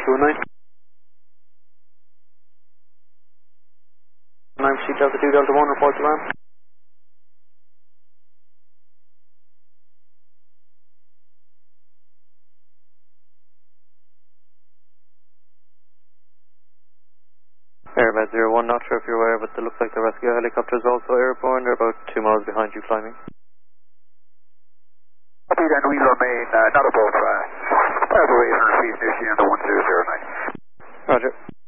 9. 9 proceed Delta 2, Delta 1, report to land. Airmed 01, not sure if you're aware, but it looks like the rescue helicopter is also airborne. They're about 2 miles behind you climbing. Copy, then we remain not above 508 feet near Sienna 1009. Roger.